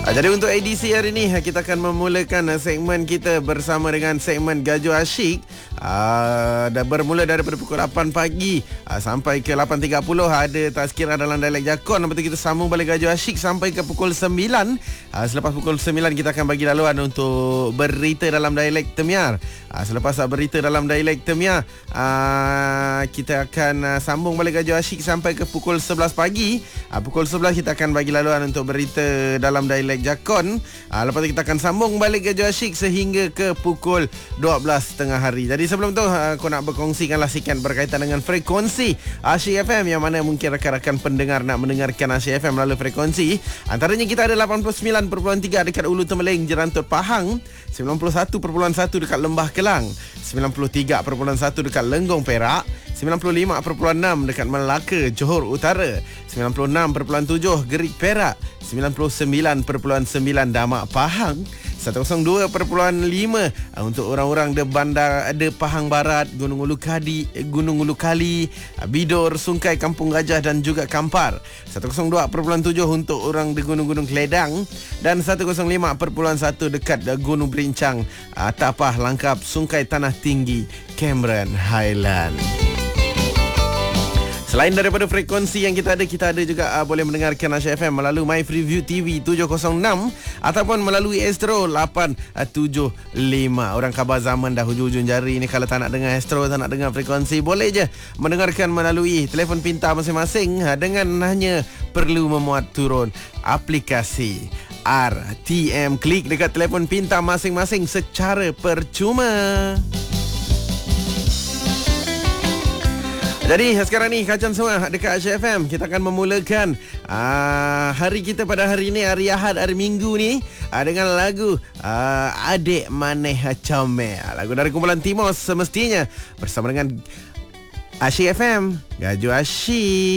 Jadi untuk edisi hari ini kita akan memulakan segmen kita bersama dengan segmen Gajo Asyik. Dah bermula daripada pukul 8 pagi sampai ke 8.30 ada tazkirah dalam dialek Jakon. Lepas tu kita sambung balik Gajo Asyik sampai ke pukul 9. Selepas pukul 9 kita akan bagi laluan untuk berita dalam dialek Temiar. Selepas berita dalam dialek Temiar, kita akan sambung balik Gajo Asyik sampai ke pukul 11 pagi. Pukul 11 kita akan bagi laluan untuk berita dalam dialek Jakon. Lepas tu kita akan sambung balik Gajo Asyik sehingga ke pukul 12 tengah hari. Jadi sebelum tu aku nak berkongsikanlah sikit berkaitan dengan frekuensi Asyik FM, yang mana mungkin rakan-rakan pendengar nak mendengarkan Asyik FM melalui frekuensi. Antaranya kita ada 89.3 dekat Ulu Temeling, Jerantut Pahang, 91.1 dekat Lembah Kelang, 93.1 dekat Lenggong Perak, 95.6 dekat Melaka, Johor Utara, 96.7 Gerik Perak, 99.9 Damak Pahang, 102.5 untuk orang-orang di bandar de Pahang Barat, Gunung Ulu Kali, Bidor, Sungkai, Kampung Gajah dan juga Kampar, 102.7 untuk orang di Gunung-Gunung Keledang, dan 105.1 dekat Gunung Berincang, Tapah, Langkap, Sungkai Tanah Tinggi, Cameron Highland. Selain daripada frekuensi yang kita ada juga boleh mendengarkan Asyik FM melalui My Freeview TV 706 ataupun melalui Astro 875. Orang khabar zaman dah hujung-hujung jari ni, kalau tak nak dengar Astro, tak nak dengar frekuensi, boleh je mendengarkan melalui telefon pintar masing-masing dengan hanya perlu memuat turun aplikasi RTM. Klik dekat telefon pintar masing-masing secara percuma. Jadi sekarang ni kacang semua dekat Asyik FM. Kita akan memulakan hari kita pada hari ini, hari Ahad, hari Minggu ni, dengan lagu Adik Maneh Comel. Lagu dari kumpulan Timos semestinya bersama dengan Asyik FM, Gajo Asyik.